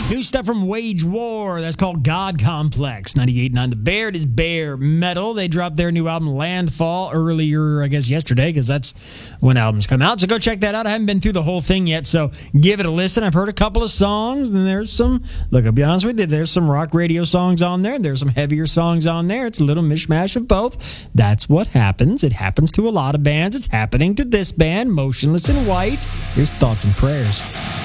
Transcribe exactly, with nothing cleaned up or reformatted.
New stuff from Wage War. That's called God Complex. ninety-eight point nine The Bear. It is Bear Metal. They dropped their new album Landfall earlier, I guess, yesterday, because that's when albums come out. So go check that out. I haven't been through the whole thing yet, so give it a listen. I've heard a couple of songs, and there's some, look, I'll be honest with you, there's some rock radio songs on there. There's some heavier songs on there. It's a little mishmash of both. That's what happens. It happens to a lot of bands. It's happening to this band, Motionless in White. Here's Thoughts and Prayers.